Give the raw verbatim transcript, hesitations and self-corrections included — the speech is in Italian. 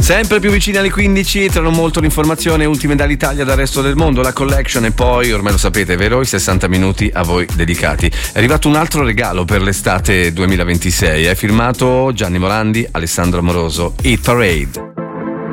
Sempre più vicini alle quindici, tra non molto l'informazione, ultime dall'Italia, dal resto del mondo, la collection e poi, ormai lo sapete, vero? I sessanta minuti a voi dedicati. È arrivato un altro regalo per l'estate duemilaventisei, è firmato Gianni Morandi, Alessandro Amoroso, Hit Parade.